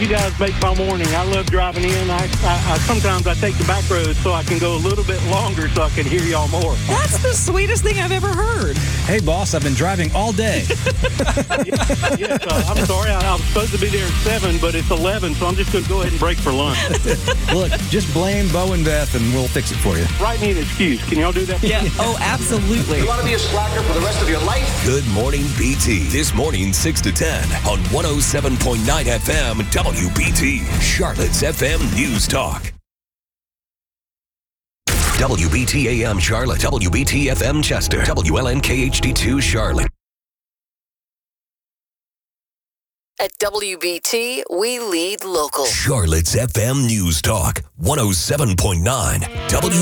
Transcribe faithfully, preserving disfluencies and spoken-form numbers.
you guys make my morning. I love driving in. I, I, I sometimes I take the back road so I can go a little bit longer so I can hear y'all more. That's the sweetest thing I've ever heard. Hey, boss, I've been driving all day. yes, yes uh, I'm sorry. I, I was supposed to be there at seven, but it's eleven, so I'm just going to go ahead and break for lunch. Look, just blame Bo and Beth, and we'll fix it for you. Write me an excuse. Can y'all do that? Yeah. Oh, absolutely. You want to be a slacker for the rest of your life? Good Morning B T. This morning, six to ten on one oh seven point nine F M W B T. Charlotte's F M News Talk. W B T A M Charlotte. W B T F M Chester. W L N K H D two Charlotte. At W B T, we lead local. Charlotte's F M News Talk. one oh seven point nine W